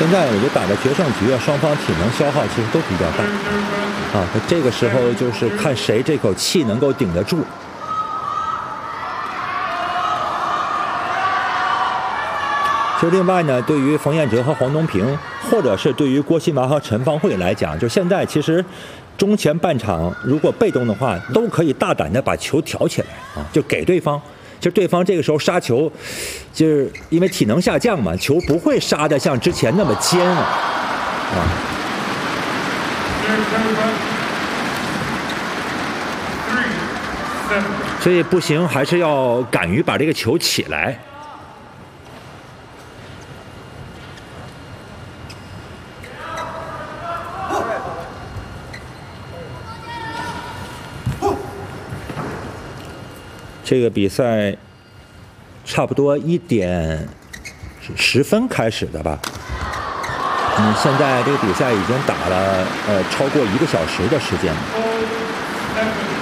现在我觉得打的决胜局啊，双方体能消耗其实都比较大啊。这个时候就是看谁这口气能够顶得住。其实另外呢，对于冯彦哲和黄东平，或者是对于郭婞华和陈芳慧来讲，就现在其实中前半场如果被动的话，都可以大胆的把球挑起来啊，就给对方。就对方这个时候杀球，就是因为体能下降嘛，球不会杀的像之前那么尖啊。所以不行，还是要敢于把这个球起来。这个比赛差不多1:10分开始的吧。现在这个比赛已经打了超过1个小时的时间了。